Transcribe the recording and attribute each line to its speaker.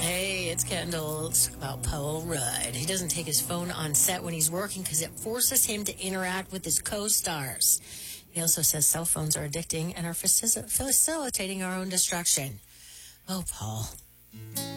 Speaker 1: Hey, it's Kendall. Let's talk about Paul Rudd. He doesn't take his phone on set when he's working because it forces him to interact with his co-stars. He also says cell phones are addicting and are facilitating our own destruction. Oh, Paul.